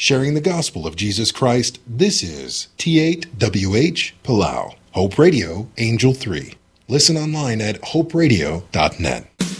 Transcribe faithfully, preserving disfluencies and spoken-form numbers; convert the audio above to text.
Sharing the gospel of Jesus Christ, this is T eight W H Palau, Hope Radio, Angel three. Listen online at hope radio dot net.